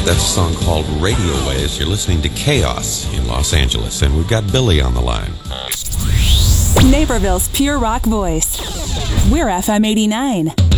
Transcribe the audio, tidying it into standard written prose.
That's a song called Radio Waves. You're listening to Chaos in Los Angeles, and we've got Billy on the line. Naperville's pure rock voice. We're FM 89.